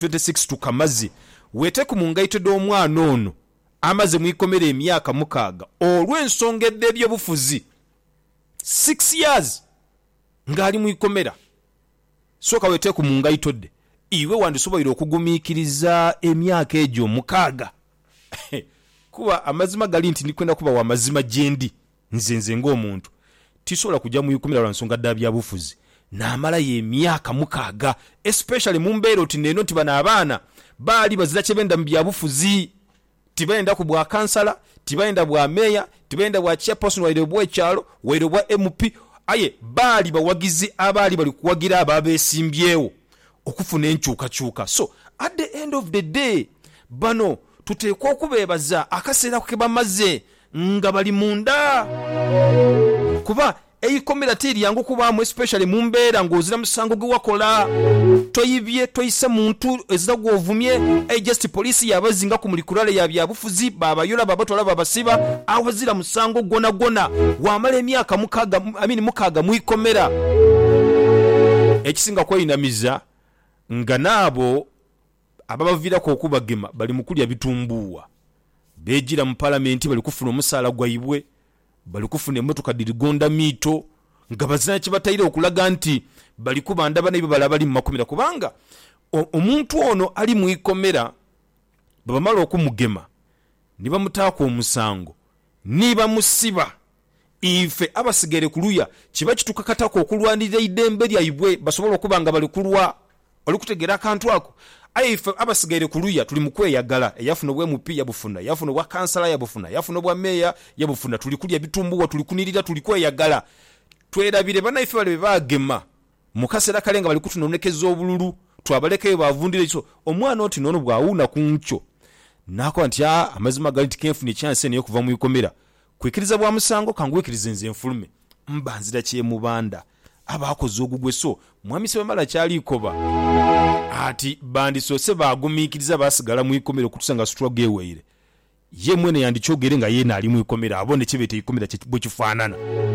26 tukamazi wete ku mungaito d'omwana ono amaze mwikomera emyaka mukaaga olw'ensonga eby'obufuzi 6 years ngali mwikomera soka wete ku mungaito de iwe wandisoboire okugumiikiriza emyaka egyo mukaaga kuba amazima gali nti ndikwenda kuba wa mazima jendi nzenze ng'omuntu tisobola kujja mwikomera lwa nsonga dda byabufuzi n'amala y'emyaka mukaaga especially mu mbeera oti neno nti bano abaana baali bazira kyebenda mu byabufuzi tibayenda ku bwa kansala tibayenda bwa meya tibayenda bwa chairperson waire bw'ekyalo waire bwa MP aye baali bawagizi abaali bali kuwagira ababeesimbyewo okufuna enkyukakyuka. So at the end of the day bano tuteekwa okubeebaza akaseera ke bamaze nga bali munda kuba eikomera teri yangu kubaamu especially mu mbeera ng'ozira musango gwe wakola toyibye toyise muntu ezira gw'ovumye just police yabazinga ku mulikulale ya byabufuzi babayola babatwala babasiba awazira musango gona wamala emyaka mukaaga mwikomera ekisinga kweyinamiza nga naabo ababaviirako okubagema bali mu kulya bitumbuwa beejira mu palamenti bali kufuna omusaala gwayibwe bali kufuna emmotoka dirigonda miito nga bazina kibataire okulaga nti bali kubanda bana ibyo bali mu makomera kubanga omuntu ono ali mu ikomera babamala okumugema niba mutaako omusango niba musiba ife abasigere kuluya kiba kitukakatako okulwanirira idembe lyayibwe basobola okubanga bali kulwa olikutegera akantu ako aife abasigaire kuluya tuli mukweyagala eyafuna bwe MP yabufuna yafuna bwa kansala yabufuna yafuna bwa meya yabufuna tuli kulya bitumbuwa tuli kunirira tuli kweyagala twerabire bana ife bale bagema mukasera kalenga bali kutunonekeza obululu twabalekeyo bavundire iso omwana oti nono bwawuna kuncho nako anti amazima gali tikenfuni chance ne yokuva mu ikomera kwikiriza bwa musango kangwikiriza nze enfulume mbanzira kye mubanda abakoze ogugwe so mwami sebamala kyali ikoba ati bandi sose bagumiikiriza basigala mu ikomero kutusanga struggle eweire ye mwene yandikyogere nga yena ali mu ikomero abone kibete ikomero bwe kifaanana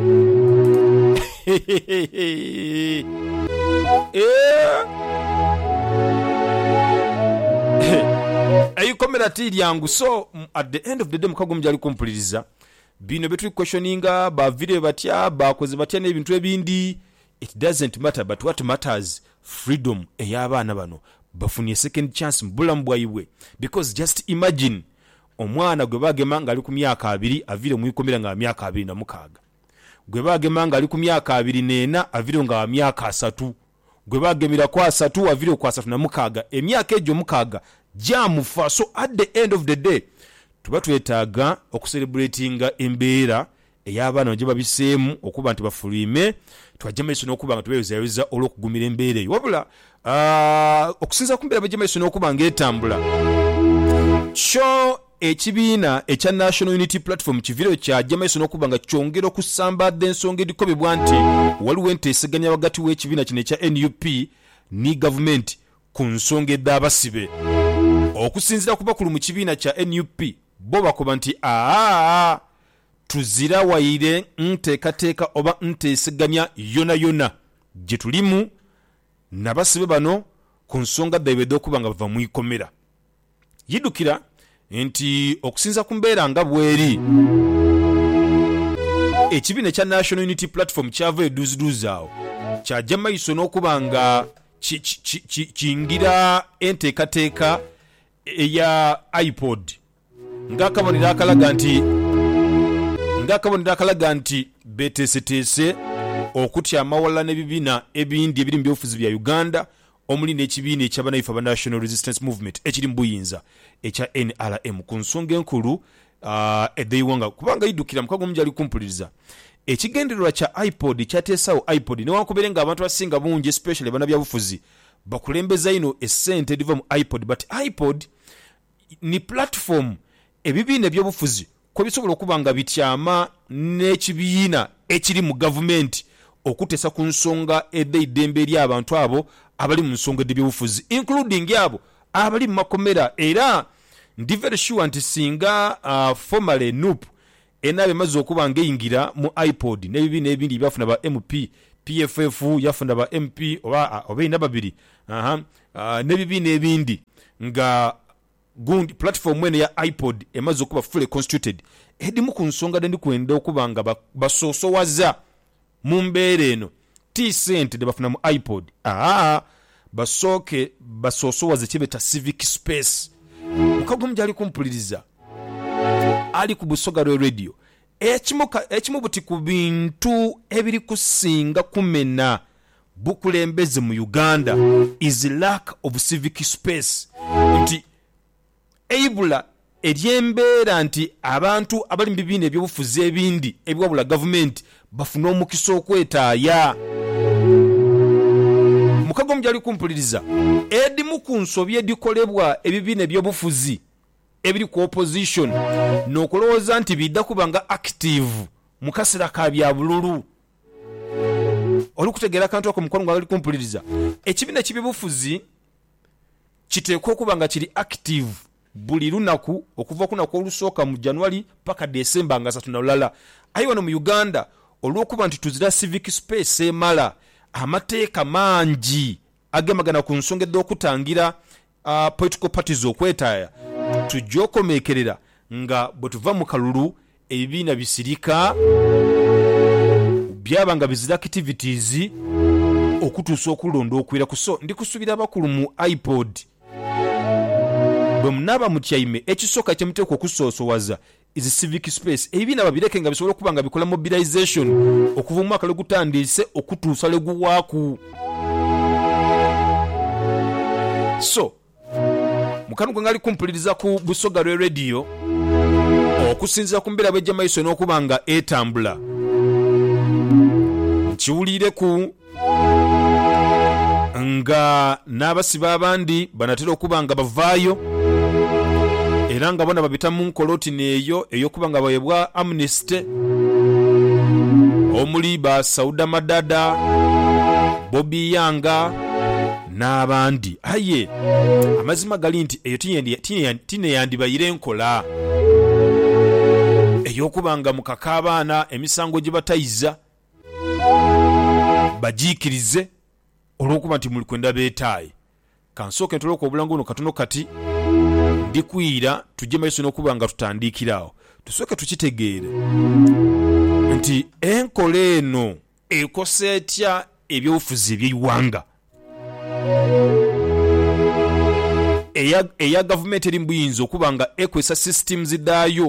ikomero tiri yangu. So at the end of the day mukago mjali kompuliriza bino betu questioninga bavire batya bakoze batya n'ebintu ebindi. It doesn't matter, but what matters freedom ey'abaana bano bafunye second chance mbulamu bwayibwe because just imagine omwana gwe bagema nga ali ku myaka 2 avire mu ikomera nga myaka 26 gwe bagema nga ali ku myaka 24 avire nga myaka 3 gwe bagemira kwa 3 avire kwa 36 emyaka egyo mukaaga jamufa. So at the end of the day tuba twetaaga okucelebratinga embeera ey'abaana bajja babiseemu okuba nti bafulime twajja maiso n'okuba nga tubeeyozayoza olw'okugumira embeera eyo wabula okusinza ku mbeera bajja maiso n'okuba ng'etambula kyo ekibiina ekya National Unity Platform kivireyo kyajja maiso n'okuba nga kyongera okusambadde ensonga edikobebwa nti waliwo enteeseganya wakati w'ekibiina kino ekya NUP ne gavumenti ku nsonga eddaabasibe okusinzira ku bakulu mu kibiina kya NUP bo bakoba nti tuzira waire nteekateeka oba nteeseganya yona gye tulimu nabasibe bano ku nsonga ddayibedde okuba nga bava mu ikomera. Yiddukira nti okusinza ku mbeera nga bweri ekibiina ekya National Unity Platform kyava eduuziduuzi awo kyajja maiso n'okuba nga kingira enteekateeka eya iPod ng'akabonero akalaga nti beteeseteese okutya amawala n'ebibiina ebindi ebiri mu byobufuzi bya Uganda omuli n'ekibiina eky'abanayifa ba National Resistance Movement ekiri mu buyinza ekya NRM ku nsonga enkulu eddeyiwanga kubanga yiddukira mukago omungi ali kumpuliriza ekigendererwa kya iPod kyateesawo iPod newankubere nga abantu basinga bungi especially bana byabufuzi bakulembeza ino essente ediva mu iPod but iPod ni platform ebibiina ebyobufuzi ko bisobola okuba nga bityama n'ekibiina ekiri mu gavumenti okuteesa ku nsonga eddembe ery'abantu abo abali mu nsonga ed'ebyobufuzi including abo abali mu makomera. Era ndi very sure nti singa formerly NUP enaabe emaze okuba ng'eyingira mu iPod n'ebibiina ebindi byafuna ba MP PFF yafunda ba MP oba ina babiri n'ebibiina ebindi nga gundi platform eno ya iPod emaze okuba fully constituted. Edimu ku nsonga ndi kwenda okuba nga basoosowaza mu mbeera eno T-Cent de bafuna mu iPod basooke basoosowaze kyebeta civic space. Mukago mujali kumpuliriza ali ku Busoga Radio ekimu buti ku bintu ebiri kusinga kumena bukulembeze mu Uganda is lack of civic space. Nti eibula eryembeera nti abantu abali mu bibiina ebyobufuzi ebindi ebiwabula gavumenti bafuna omukisa okwetaaya. Mukago mujali kumpuliriza edimu ku nsobi edikolebwa ebibiina ebyobufuzi ebiri ku opposition n'okulowooza nti bidda kubanga active mu kaseera ka bya bululu. Oli kutegeera kantu ako mukono gwali kumpuliriza ekibiina ky'ebyobufuzi kiteekwa okuba nga kiri active buli lunaku okuva ku naku olusooka mu January paka December nga 3 na lulala. Ayi wano mu Uganda olw'okuba nti tuzira civic space emala amateeka mangi agemagana ku nsonga ed'okutangira political parties okwetaaya tujja okomeekerera nga bwe tuva mu kalulu ebibiina bisirika byaba nga bizira activities okutuusa okulonda okwira kuso ndi kusubira abakulu mu iPod bwe munaba mutyaime ekisooka kyemuteeka okusoosowaza is civic space ebibiina babireke nga bisobola okuba nga bikola mobilization okuva mu mwaka legutandise okutuusa leguwaaku. So mukanu gwe ngali kumpuliriza ku Busoga Radio okusinziira ku mbeera bwejja maiso n'okuba nga etambula nkiwulire ku nga n'abasiba abandi banatera okuba nga bavaayo era nga bona babita mu nkoloti neeyo ey'okuba nga bayebwa amnesty omuli ba Sauda Madada Bobby Yanga n'abandi. Aye amazima gali nti eyo tine yandibayire enkola ey'okuba nga mukaka abaana emisango gye batayiza bajiikirize olw'okuba nti muli kwenda beetaaye. Kansooke ntoloka obulango buno katono kati ndikwira tujje maiso n'okuba nga tutandikirawo tusooke tukitegeere nti enkola eno ekosa etya ebyobufuzi eby'eiwanga eya gavumenti eri mu buyinza okuba nga ekwesa systems daayo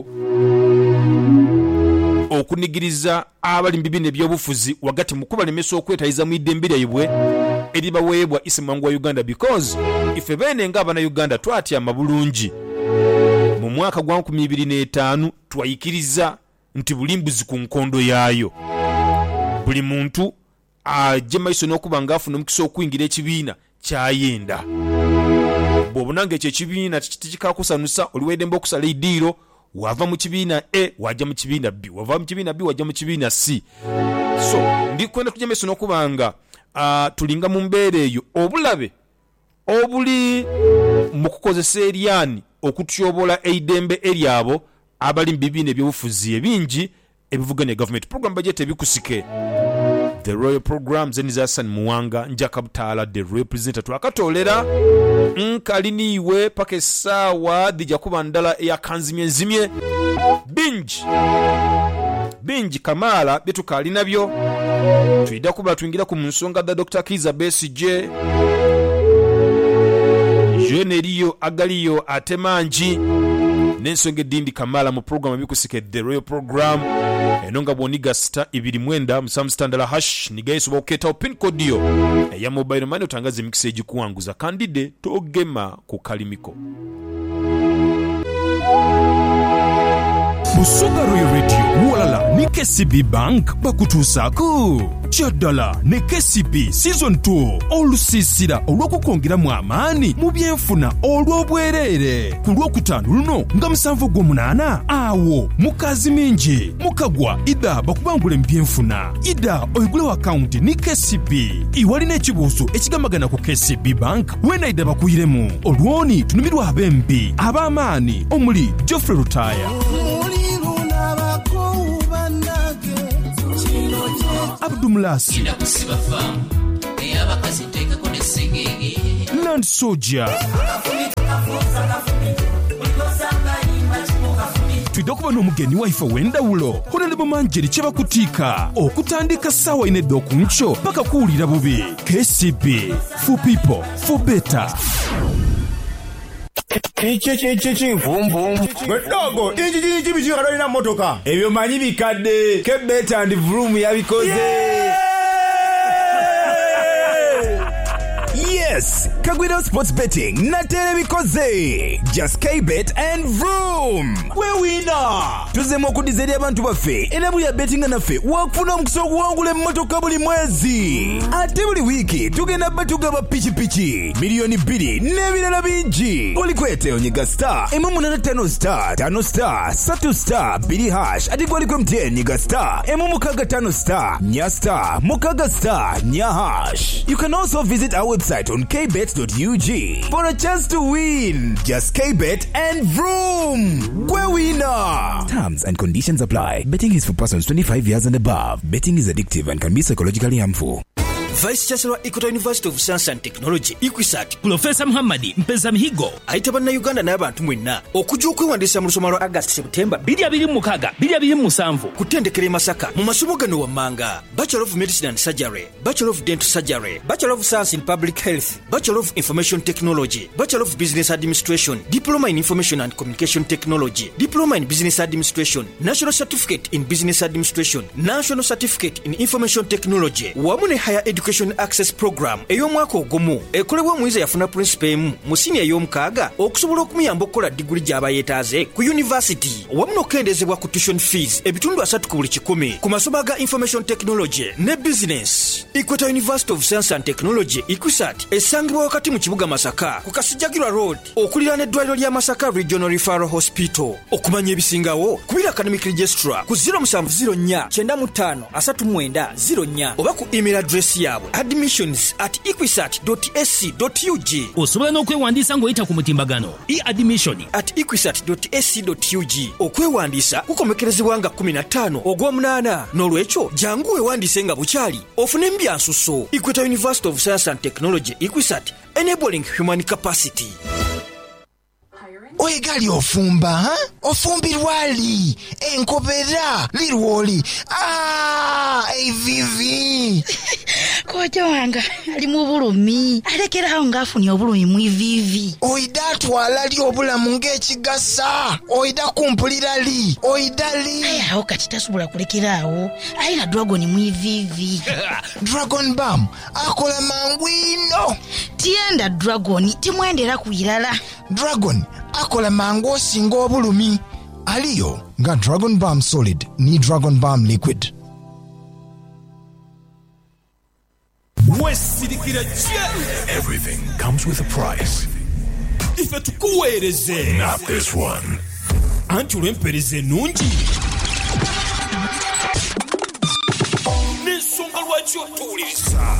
okunigiriza abali mu bibiina ebyobufuzi wagati mu kubalemesa okwetayiza mu iddembe lyabwe eribaweebwa isimangu wa Uganda because ife bene nga abana Uganda twatyama bulungi mu mwaka gwa 2005 twayikiriza nti bulimbuzi ku nkondo yaayo buli muntu ajje maiso n'okuba nga afuna omukisa okuyingira ekibiina kyayenda bw'obunanga ekyo ekibiina tikikakusanusa oliweddembe okusala idiiro wava mu kibiina A wajja mu kibiina B wava mu kibiina B wajja mu kibiina C. So ndikwenda kujja maiso n'okuba nga tulinga mu mbeera eyo obulabe obuli mu kukozesa eryani okutyobola eidembe eryabo abali mu bibiina ebyobufuzi ebingi ebivuganya government program budget ebikusike. The Royal Programs Enizasan Muwanga Njaka Butala the representative akatolera nkaliniwe paka essaawa dijja kuba ndala ya kanzimye nzimye bingi Kamala byetukaali nabyo tuyida kuba tuyingira ku nsonga da Dr. Kiza Besigye Jeneriyo agaliyo ate mangi n'ensonga eddindi Kamala mu program ebikusike The Royal Program enonga bwoniga star 29 musamu standala hash nigayesobola okuketawo pin code yo eya mobile money otangaza emikisa egikuwanguza kandide togema ku kalimiko. Busoga Radio walala ni KCB Bank bakutuusaako kyaddala ne KCB season 2 olusiisira olw'okukongeramu amaani mu byenfuna olw'obwereere ku lwokutaano luno nga 7/8 awo mukazi mingi mukagwa ida bakubangule mu byenfuna ida oyigulewo akawunti ni KCB iwalina ekibuuzo ekigambagana ku KCB Bank wena ida bakuyiremu olwoni tunumirwa abembi ab'amaani omuli Geoffrey Rutaya Abdumlasi, Land Soldier. Twidde okuba n'omugenyi waife w'endawulo Honorable Manjeri kye bakutiika okutandika ssaawa 4 okunkyo paka kuwulira bubi. KCB, for people, for better. Vum vum. Bedogo, inji bichikalo na motoka. Ebyo manyi bikadde. Kebet and Vroom yabikoze. Yes, Kagwida Sports Betting natere bikoze. Just K-Bet and Vroom. We winner. Tuzemo kudizeri abantu baffe. Era buli betting naffe wakufuna omukuso okuwangula emmotoka buli mwezi. Ate buli wiki tugenda batugaba pichi milioni 2 n'ebirala bingi. Olikwete onyiga star M85 star 5 star 3 star 2 hash ati gwalikwe mtie nyiga star M65 star nya star mukaga star nya hash. You can also visit our website on kbet.ug for a chance to win. Just K-Bet and Vroom. Gwe winner. Terms and conditions apply. Betting is for persons 25 years and above. Betting is addictive and can be psychologically harmful. Vice Chancellor Equator University of Science and Technology IQUISAT Professor Muhammad Mpeza Mihigo ayita bannayuganda n'abantu mwenna okujja okwewandiisa mu lusoma lwa August September 2026 2027 ku ttendekero e Masaka mu masomo gano wammanga: Bachelor of Medicine and Surgery, Bachelor of Dental Surgery, Bachelor of Science in Public Health, Bachelor of Information Technology, Bachelor of Business Administration, Diploma in Information and Communication Technology, Diploma in Business Administration, National Certificate in Business Administration, National Certificate in Information Technology wamu ne Higher Education Access Program ey'omwaka ogumu ekolebwa omuyizi yafuna principal emu mu senior ey'omukaaga okusobola okumuyamba okukola diguli gy'aba yeetaaze ku university wamu n'okukendezebwa ku tuition fees ebitundu 3 ku buli 100 ku masomo ga Information Technology ne Business. Equator University of Science and Technology IQUISAT esangibwa wakati mu kibuga Masaka ku Kasijjagirwa Road okuliraana eddwaliro lya Masaka Regional Referral Hospital. Okumanya ebisingawo kubira academic registrar ku 0704 95 39 oba ku email address yabwe admissions@equisat.ac.ug. osobola n'okwewandiisa ng'oyita ku mutimbagano e-admission@equisat.ac.ug. okwewandiisa kukomekerezebwa nga 15 ogw'omunaana n'olwekyo jangu weewandiise nga bukyali ofune mbyansuso. Equator University of Science and Technology IQUISAT, enabling human capacity. Oigali ofumba, ofumbirwali, enkobera, lirwoli. Vivi. Kocha wanga, ali mu bulumi. Alekera nga afuni obulumi mu vivi. Oida twala li obulamu ng'ekigasa. Oida kumpulira li. Oidali. Awo kati tasubula kulekerawo. Alina dragon mu vivi. Dragon Balm akola mangwino. Tienda dragon timwendera kuirala. Dragon akola mango osinga obulumi. Aliyo nga Dragon Balm Solid ni Dragon Balm Liquid. Everything comes with a price. Ife tukuweereze. Not this one. Anti olw'empeereza ennungi n'ensonga lwaki otuwuliriza.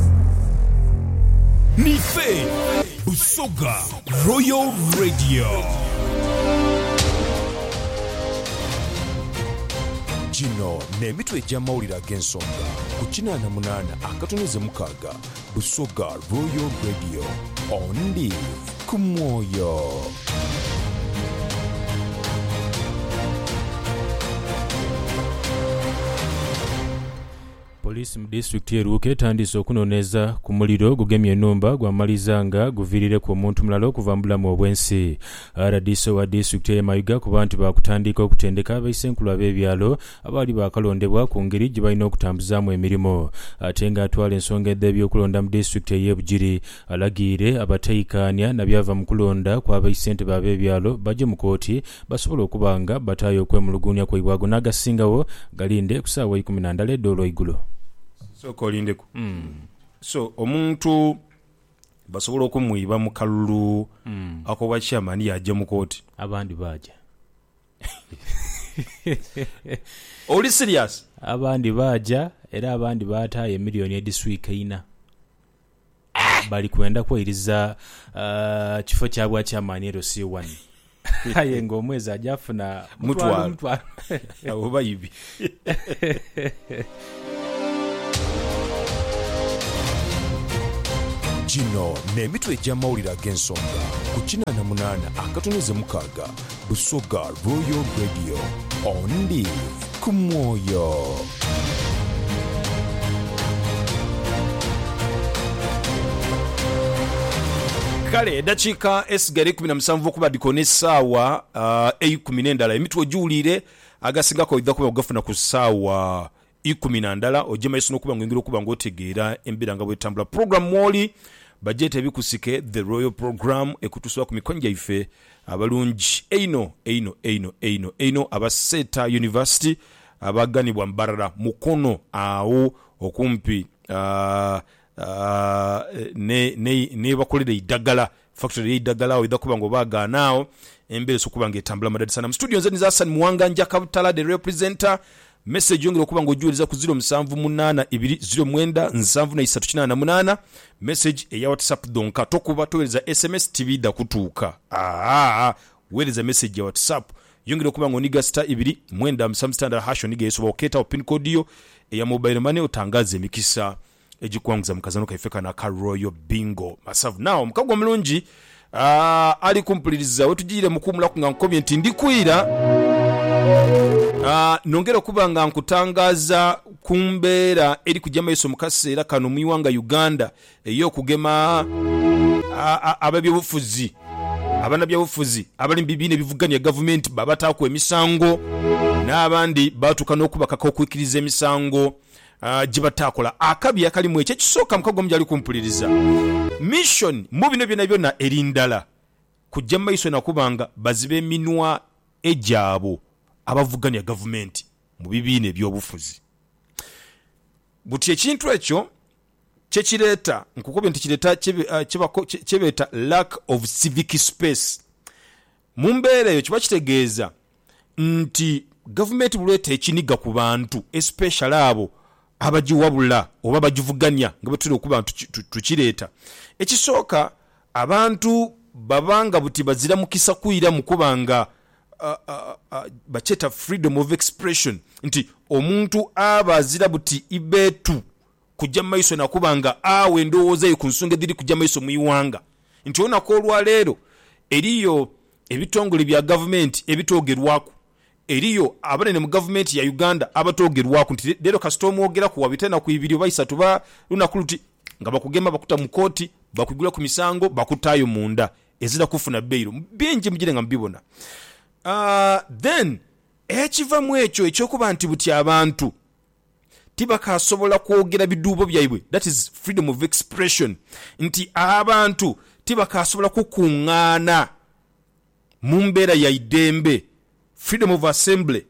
Nife Busoga Royal Radio. Gino n'emitwe egy'amawulire ag'ensonga ku 88.6 Busoga Royal Radio. Ondi ku mwoyo. Poliisi mu disitulikiti y'Eruuka etandise okunoonyeza ku muliro gugemye ennumba gwamaliza nga guviirire ku omuntu mulala okuva mu bulamu obw'ensi. RDC wa disitulikiti y'e Mayiga ku bantu baakutandika okutendeka abayisenkulu ab'ebyalo abaali baakalondebwa ku ngeri gye balina okutambuzaamu emirimu. Ate ng'atwala ensonga edda ebyokulonda mu disitulikiti ey'e Bugiri alagiire abatayikaanya na byava mu kulonda kw'abayisentebe ab'ebyalo bajje mu kooti basobole okuba nga bataayo okwemulugunya kwaibwe ago n'agasingawo galinde ku ssaawa 12 eddoolo iggulo. So kolindeko. So omuntu basobola okumwiba mu kalulu akoba chairman yajja mu kooti. Abandi baja. Oli serious? Abandi baja era abandi baataaye miliyoni edisweek ina. Bali kwenda kweyiriza kifo kyabwa chairman ero C1. Aye ng'omwezi ajafuna mutwalo. Abo bayibi. gino n'emitwe egy'amawulire ag'ensonga ku 88.6 Busoga Royal Radio ondi ku Mwoyo. Kale dakiika esigale 17 okuba dikone essaawa 10 emitwe ogiwulire agasingako oidha kuba ogafuna ku ssaawa 10 ogemayiso n'okuba ng'engeri okuba ng'otegeera embeera nga bwetambula program mwoli bajete ebikusike the royal program ekutusibwa ku mikono gyaife abalungi eino abaseta university abaganibwa mbarara mukono awo okumpi ne bakolera idagala factory idagala oidha kuba ngo baganaawo embeera sokuba ng'etambula madadi sana mu studio nze Hassan Muwanga nja Kabutala the representer message yongera okuba ng'ojuliza ku 0782099738 message eya WhatsApp donka tokuba towereza SMS TV da kutuuka wereza message ya WhatsApp yongera okuba ng'oniga star 2 hash oniga yesoba oketa pin code yo eya mobile money otangaza emikisa ejikwanguza mukazano kaifeka na ka Royal Bingo masavu now mukagwa mulungi ali kumpuliriza wetujire mukumula ku nga comment ndikwira nongera kuba nga nkutangaza kumbeera eri kujja maiso mukaseera kano mu iwanga Uganda ey'okugema ababyobufuzi abana byobufuzi abali mbibine bivuganya government babataako emisango n'abandi batuka n'okubakako okwikiriza emisango jibatakola akabi akali mu ekyo kisooka mukago mujali kumpuliriza mission mu bino byonna erindala kujja maiso nakubanga bazibe minwa ejabo abavuganya government mu bibine by'obufuzi buti ekintu ekyo kyekireta nkukobe nti kireta kyebeta lack of civic space mu mbeera eyo kiba kitegeeza nti government buleta ekiniga ku bantu especially abo abajiwabula oba bajivuganya nga betuli okuba tukireta ekisooka abantu babanga buti bazira mukisa kuira mukubanga bacheta freedom of expression nti omuntu abazira buti ibetu kujja maiso nakubanga awe ndowooza ku nsonga diri kujja maiso mu iwanga nti onakolwa leero eriyo ebitongole bya government ebitogerwako eriyo abanene mu government ya Uganda abatogerwako nti leero kasito mwogera ku wabitena ku 2 oba 3 ba lunakuluti nga bakugema bakuta mu kooti bakugula ku misango bakutayo munda ezira kufuna beiro bingi mugire nga mbibona then ekiva mu ekyo ekyokuba nti buti abantu tibakasobola kwogera biduubo byaibwe that is freedom of expression nti abantu tibakasobola kukuŋŋaana mu mbeera ya idembe freedom of assembly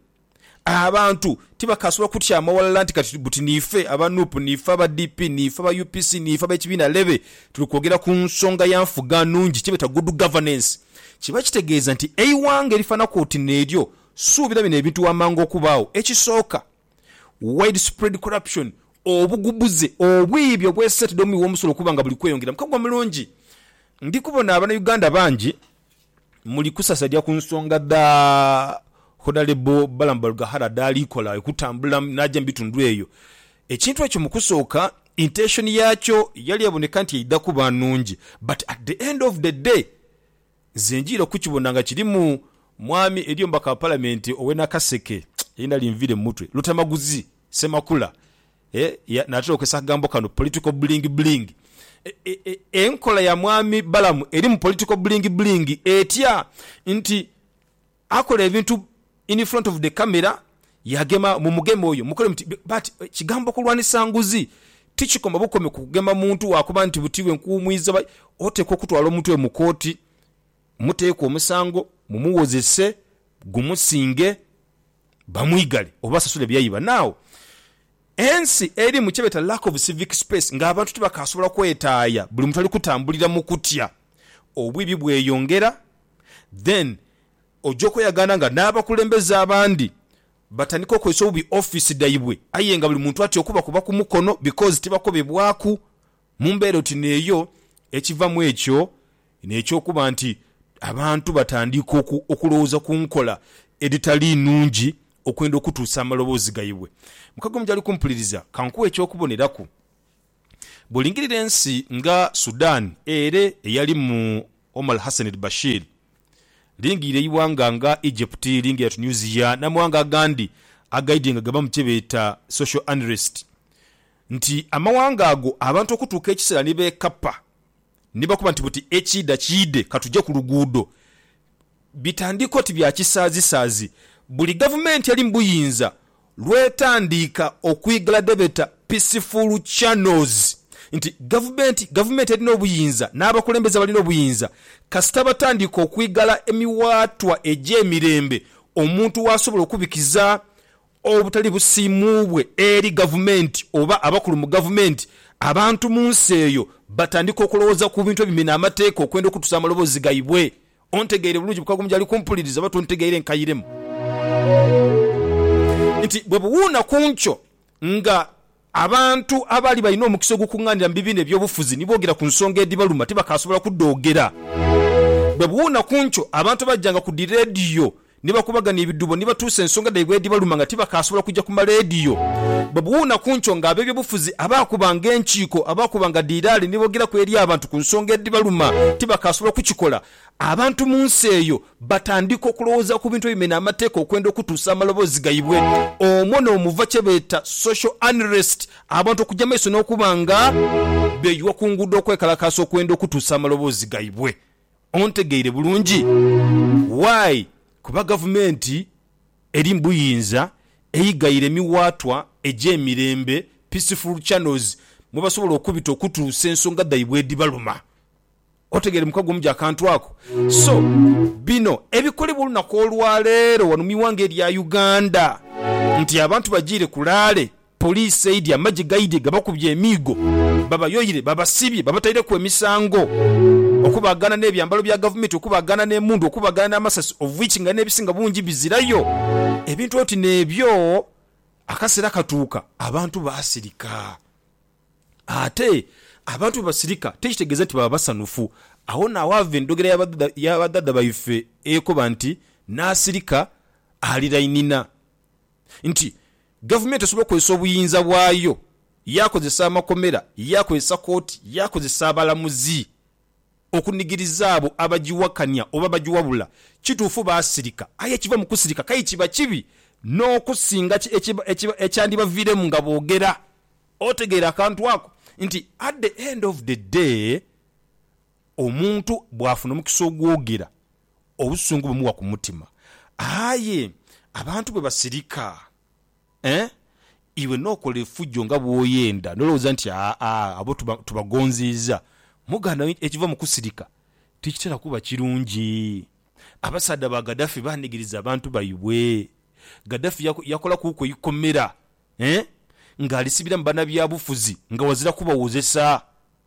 abantu tibakasobola kutya amawalala nti kati buti nife abanupu nife aba DP nife aba UPC nife aba ekibiina lebe tulikwogera ku nsonga ya nfuga nungi kibeta good governance kiba kitegeeza nti eiwanga erifana kooti n'eryo suubira bino ebintu wamangu okubaawo ekisooka widespread corruption obugubuze obwibi obwesetedde omuwi w'omusolo okuba nga buli kweyongera mukagwa mulungi ndikubona abana Uganda bangi muli kusasadya ku nsonga da Honorable Balambaluga Hara dali kola ekutambula najja mbitundu eyo ekintu ekyo mukusooka intention yakyo yali yaboneka nti idda kuba nnungi but at the end of the day zenjira kukibona nga kirimu mwami eriyo mbaka parliament owena kaseke ina limvire mutwe lutamaguzi semakula natero kwesa gambo kano political bling enkola ya mwami Balamu eri mu political bling etya nti akola ebintu in front of the camera yagema mu mugemo oyo mukole mti but kigambo kulwanisa nguzi tichikoma bukome kugema muntu wakuba nti butiwe nkuumwiza oteko kutwala omuntu mu kooti muteeko omusango mumuwozese gumusinge bamwigale obasasule byayiba now ensi eri mu kyebeta lack of civic space ng'abantu tibakasobola kwetaaya buli muntu ali kutambulira mu kutya obwibi bweyongera then ojoko yagana nga n'abakulembeza abandi batandika okozesa obubi office dayibwe aye nga buli muntu ati okuba kuba ku mukono because tibakobebwaku mu mbeera oti neeyo ekiva mu ekyo n'ekyokuba nti abantu batandika okulowooza ku nkola editali nnungi okwenda okutuusa amaloboozi gayibwe mukago mujali kumpuliriza kankuwa ekyokuboneraku bwolingirira ensi nga Sudan ere eyali mu Omar Hassan al-Bashir, lingire iwanga nga Egypt, lingire Tunisia namwanga agandi agaidinga gaba mu kyebeeta social unrest, nti amawanga ago abantu okutuuka ekiseera ne beekappa ne bakuba nti buti ekida kiyide katujje ku luguudo bitandiko ti bya kisaazi buli gavumenti yali mbuyinza lwetandika okuyigala debeta peaceful channels, nti gavumenti erina obuyinza n'abakulembeze balina obuyinza kasita batandika okuyigala emiwaatwa egy'emirembe omuntu wasobola okubikiza obutali busiimubwe eri gavumenti oba abakulu mu gavumenti, abantu mu nsi eyo batandika okulowooza ku bintu ebimena amateeka okwenda okutusa amaloboozi gaibwe. Ontegeere bulungi bukagumu gyali kumpuliriza batu ontegeere nkayiremu nti bwe buwuuna ku nkyo nga abantu abali balina omukisa ogukuŋŋaanira mu bibiina ebyobufuzi niboogera ku nsonga edibaluma tibakasobola kuddoogera. Bwe buwuuna ku nkyo abantu bajjanga ku direediyo ne bakubagana ebidubo ne batuusa ensonga daibwe edibaluma nga tibakasobola kujja ku maleediyo. Bwe buwuuna ku nkyo ng'ab'ebyobufuzi abaakubanga enkiiko abaakubanga diiraali ne boogera ku eri abantu ku nsonga edibaluma tibakasobola kukikola. Abantu mu nsi eyo batandika okulowooza ku bintu ebimena amateeka okwenda okutuusa amaloboozi gaibwe. Omwo n'omuva kye beeta social unrest, abantu okujja maaso n'okuba nga beeyiwa ku nguudo okwekalakaasa okwenda okutuusa amaloboozi gaibwe. Ontegeere bulungi why? Kuba gavumenti eri mbuyinza eyigayira emiwaatwa egy'emirembe peaceful channels mwe basobola okubita okutuusa ensonga daibwe edibaluma. Otegeere mukagumu gy'akantu ako. So bino ebikolebwa olunaku olwaleero wano mu iwanga erya Uganda nti abantu bagiire kulaale poliisi eidi amagye gaidi gabakubye emiigo babayoyire babasibye babatayireku emisango okubagana n'ebyambalo bya gavumenti okubagana n'emundu okubagana n'amasasi of which nga n'ebisinga bungi bizirayo. Ebintu oti n'ebyo akaseera katuuka abantu baasirika. Ate abantu basirika tekitegeeza nti baba basanufu. Awo naawava endogera y'abadada baife ekoba nti n'asirika alirainina nti gavumenti esobola okukozesa obuyinza bwayo yakozesa amakomera yakozesa kooti yakozesa abalamuzi okunigiriza abo abagiwakanya oba bagiwabula. Kituufu baasirika aye ekiva mu kusirika kayi kiba kibi n'okusinga ekyandibaviiremu nga boogera. Otegeera akantu ako nti at the end of the day omuntu bw'afuna omukisa ogwogera obusungu bumuwa ku mutima. Aye abantu bwe basirika iwe n'okola effujjo nga bw'oyenda nolowooza nti abo tubagonziiza. Muganda ekiva mu kusirika tikitera kuba kirungi. Abasadda ba Gaddafi baanigiriza abantu bayibwe. Gaddafi yakola kuuko yikomera ng'alisibira mu bana byabufuzi nga wazira kubawozesa.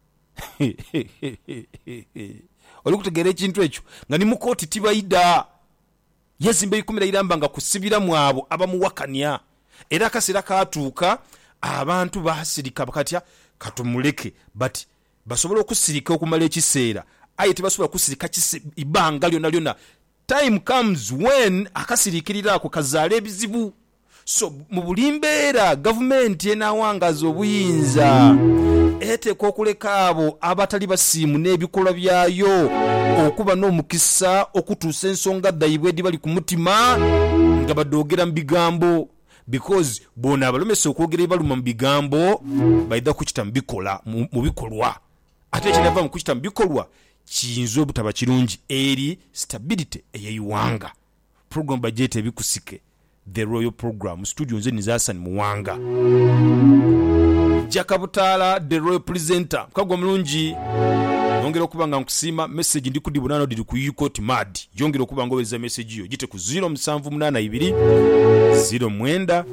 Oli kutegeera ekintu ekyo nga ni mu kooti tibayida. Yazimba yikomera iramba nga kusibiramu abo abamuwakanya. Era akaseera katuuka abantu baasirika bakatya katumuleke bati basobola okusirika okumala ekiseera aye tebasobola kusirika ibanga lyonna. Time comes when akasirikirira ako kazaala ebizibu. So mu buli mbeera gavumenti enaawangaza obuyinza eteeka okuleka abo abatali basiimu n'ebikolwa byayo okuba n'omukisa okutuusa ensonga daibwe edi bali ku mutima nga badoogera mu bigambo, because bona abalomesa okwogera ebibaluma mu bigambo bayida kukita mu bikolwa. Ate ekinava mu kukita mu bikolwa kiyinza obutaba kirungi eri stability ey'eiwanga. Program budget ebikusike the royal program studio nze Nizasani Muwanga Jakabutala the royal presenter kagwa mulungi yongera okuba nga nkusima message ndi kudi bunano diri ku Yukot Mad yongera okuba ngobeza message yo gite ku 0782 09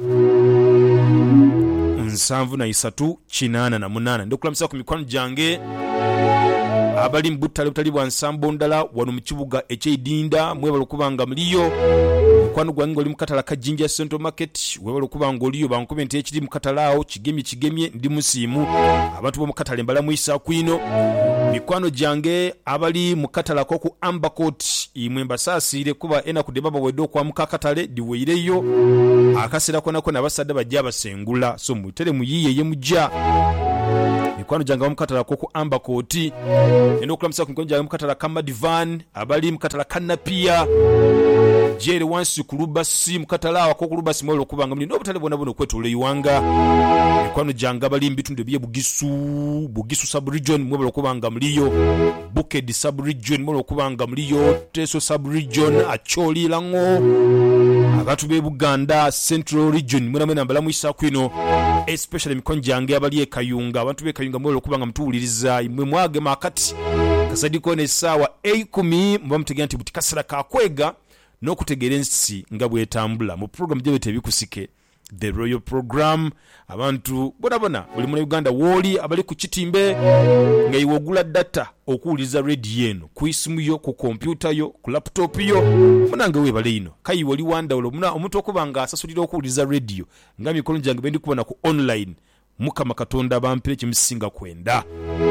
783 888 ndokulamisa ku mikwano jange abali mbutale butali bwa nsambo ndala wano mu kibuga ekyedinda mwebalo kubanga muliyo mukwano gwange oli mukatala ka Jinja Central Market webalo kubanga oliyo bankomenti ekiri mukatalao kigemye ndi musimu abantu bo mukatale mbala muisa kwino mikwano jange abali mukatala ko ku Ambakot imwe mbasasire kuba ena kudebaba wedo kwa mukakatale diweireyo akasera kona kona basadde bajja basengula so mutere muyiye ye mujja mikwano gyange abamukatala koko amba kooti ena okulamusa ku mikwano gyange mukatala kamadivan abali mukatala kanapia jere wansi ku lubasi mukatala awako ku lubasi mwolo okubanga muli n'obutale bwonna buno okwetoola iwanga mikwano gyange abali mbitundu ebye bugisu subregion mwebala okubanga muliyo buked subregion mwebala okubanga muliyo teso subregion acholi lango abantu be Buganda Central Region mwena mbala mwisa kwino especially mikwano gyange abali ekayunga abantu be kayunga mwebala okubanga mutuwuliriza imwe mwage makati kasadiko ne sawa 10 mba mutegera nti buti kasira kakwega n'okutegeera ensi nga bwetambula mu program gye tebikusike the royal program abantu bonabona buli mu Uganda woli abali ku kitimbe nga iwe ogula data okuwuliza radio eno ku isimu yo ku computer yo ku laptop yo munange webale ino kayi woli wandawulo muna omuntu okubanga asasulira okuwuliza radio nga mikono gyange bendi kubona ku online mukama katonda bampire kimusinga kwenda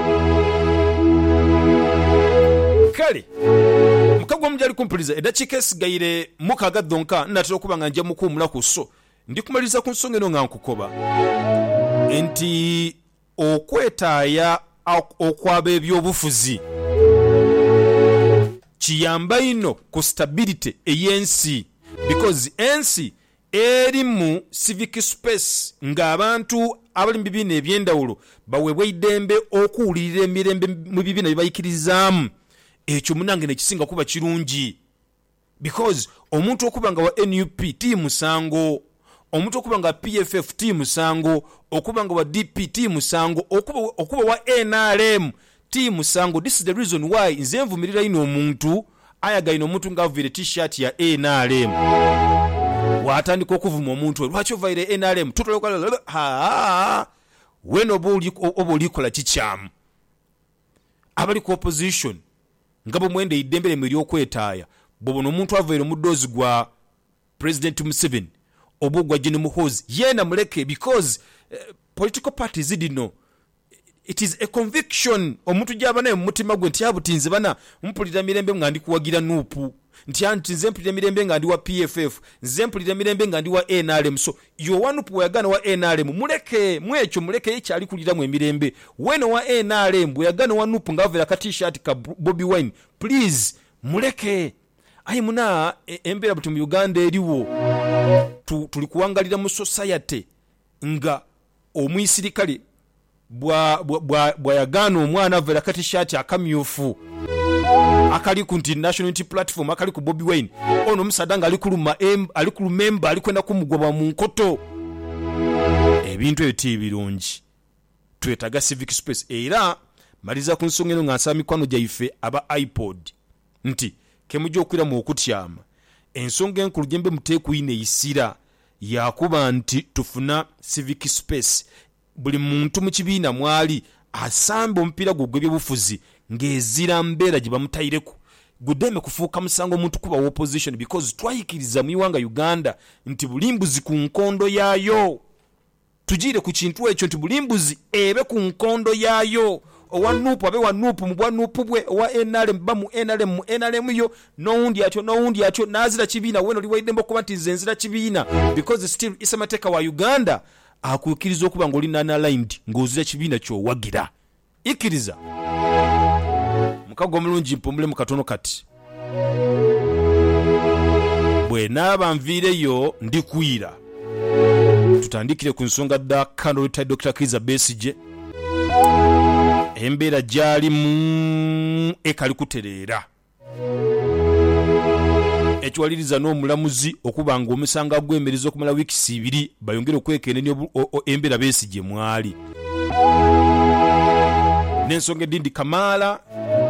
kale mukagwa mujali kumpuliza edakika esigaire mukaga donka natera okubanga nja mukuumula ku so ndikumaliza ku nsonga eno nga nkukoba nti okwetaaya okwaba ebyobufuzi kiyamba ino ku stability ey'ensi because ensi eri mu civic space ng'abantu abali mu bibiina eby'endawulo baweebwa idembe okuwulirira emirembe mu bibiina bye bayikirizaamu ekyo munange nekisinga kuba kirungi because omuntu okuba nga wa NUP ti musango omuntu okuba nga PFF ti musango okuba nga wa DP ti musango okuba wa NRM ti musango. This is the reason why nze nvumirira ino omuntu ayagaina omuntu ngavire t-shirt ya NRM watandika okuvuma omuntu lwaki ovaire NRM tutoloka weno oba olikola kikyamu abali ku opposition ngabo mwende idembere mu lyokwetaaya bobono omuntu avaire omudoozi gwa President Museveni obugwa Jini Muhoozi yena muleke because political parties didn't it is a conviction omuntu gyaba naye mutima gwe nti abutinze bana mpulira mirembe nga ndi kuwagira nupu nti anti nze mpulira mirembe nga ndi wa PFF nze mpulira mirembe nga ndi wa NRM so yo wanupu wayagana wa NRM muleke mwekyo muleke ekyali kulira mu emirembe weno wa NRM bweyagana wa nupu nga avera ka t-shirt ka Bobby Wine please muleke ayi muna embera buti mu Uganda eriwo tuli kuwangalira mu society nga omwisirikale bwayagana omwana avera ka t-shirt akamyufu akali ku National Unity Platform akali ku Bobby Wine ono musadanga ali ku lumemba ali kwenda kumugoba mu nkoto ebintu ebiti birungi twetaga civic space era maliza ku nsonga eno nga nsaba mikwano gyaife aba iPod nti kemujja okwira mu okutyama ensonga enkulu gyembe muteekuyina eyisira yakuba nti tufuna civic space buli muntu mu kibiina mwali asamba omupiira gw'ebyobufuzi ng'ezira mbeera gye bamutayireku gudeme kufuuka musango omuntu kuba opposition because twayikiriza mu iwanga Uganda nti bulimbuzi ku nkondo yaayo tujire ku kintu ekyo nti bulimbuzi ebe ku nkondo yaayo owa nupu abe wa nupu mu bwa nupu bwe owa NRM ba mu NRM yo noundi atyo nazira kibiina weno liwaidembo kuba nti zenzira kibiina because still isamateka wa Uganda akukiriza okuba ngoli nana aligned ngozira kibiina kyo wagira ikiriza mukago mulungi mpumule mukatono kati bwe naba nvireyo ndikuira tutandikire ku nsonga da Kano Dr. Kiza Besigye embeera gyali mu ekali kutereera ekiwaliriza n'omulamuzi okuba nga omusanga gw'emeriza okumala wiikisi 2 bayongere okwekenenya embeera Besigye mwali n'ensonga edindi Kamala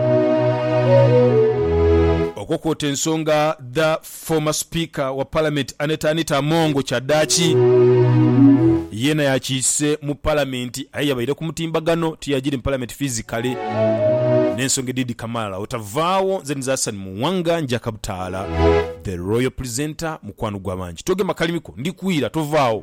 okwokwota ensonga the former speaker wa parliament Anita Amongo Kyaddaaki yena yakiise mu parliament aye yabaire ku mutimbagano tiyagiri mu parliament physically n'ensonga edindi Kamala otavaawo nze Hassan Muwanga Njakabutaala the royal presenter mukwano gw'abangi toge makalimiko ndikuira tovaawo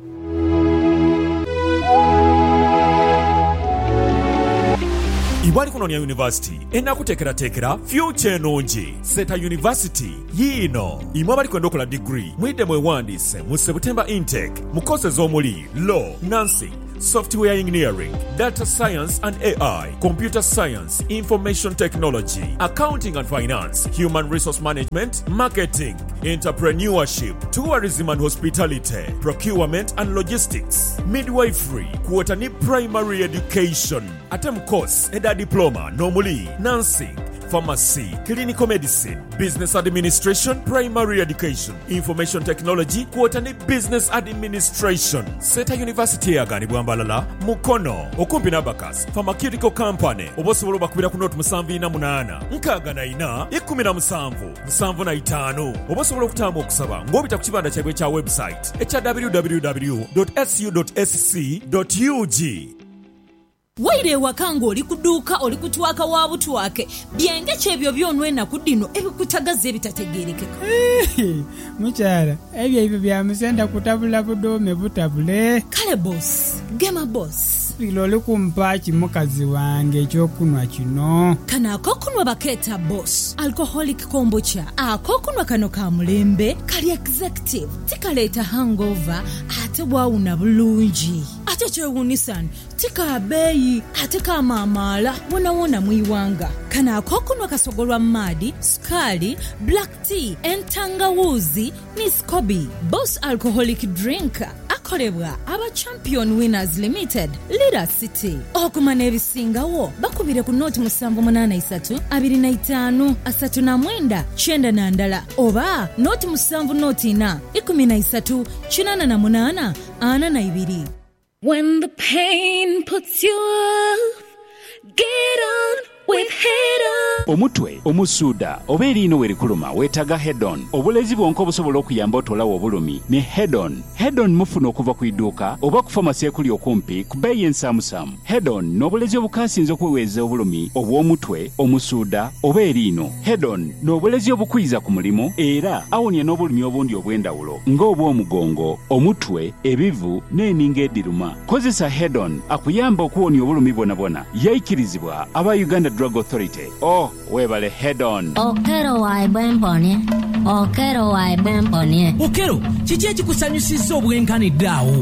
Ibwali Kunonia University enakutekeratekera future enungi Seta University yino imwe abali kwenda okola degree mwidde mwewandise mu September intake mu courses omuli law, nursing, software engineering, data science and AI, computer science, information technology, accounting and finance, human resource management, marketing, entrepreneurship, tourism and hospitality, procurement and logistics, midwifery, kuotani primary education, atem course, eda diploma, normally, nursing, pharmacy, clinical medicine, business administration, primary education, information technology, kuotani business administration. Seta University yagani bwambalala, Mukono, okumpi nabakas, pharmaceutical company, obosobolo bakubira ku note 78, nkaga na ina, 17, 75, obosobolo okutamba okusaba, ng'obita ku kibanda kyabwe kya website, ekya www.su.sc.ug. Waire wakanga oli kuduuka oli kutwaka wa butwake byenge kyebyo byonwena kudino ebikutagaze ebitategerekeka. Mukyala ebyo bya musenda kutabula budome butabule. Kale boss, gema boss. Bilole kumpaki mukazi wange ekyokunwa kino. Kana akokunwa baketa boss, alcoholic kombucha. Akokunwa kano ka mulembe kali executive. Tikaleta hangover ate bwawuna bulungi. Ate kyewunisan tika beyi ate kamamala wona mwiwanga. Kana akokunwa kasogolwa madi, skali, black tea, entangawuzi ni Scoby. Boss alcoholic drinker akolebwa aba Champion Winners Limited, Leader City. Okumana ebisingawo bakubire ku noti 783 25 39 90 oba noti 7 noti 4 13 88 42. When the pain puts you off, get on with Head-On. Omutwe, omusuuda, oba eriino werikuluma weetaga Head-On. Obulezi bwonka obusobola okuyamba otolawo obulumi ne Head-On. Head-On mufuna okuva ku idduuka oba ku famasi ekuli okumpi ku bbeeyi ensaamusaamu. Head-On n'obulezi obukaasinze okuweweeza obulumi obw'omutwe, omusuuda oba eriino. Head-On n'obulezi obukwiza ku mulimu era awonya n'obulumi obundi obw'endawulo ng'obw'omugongo, omutwe, ebivu n'eninga eddiruma. Kozesa Head-On akuyamba okuwonya obulumi bwonabwona. Yayikirizibwa aba Uganda Drug Authority. Webale Head-On. Okero waibwemponye. Okero, kiki ekikusanyusizza obwenkanidde awo?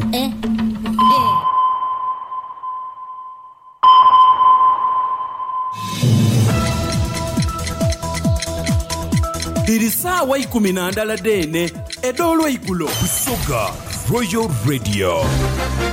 Iri saawa 12 dene edoolwe igulo Busoga Royal Radio.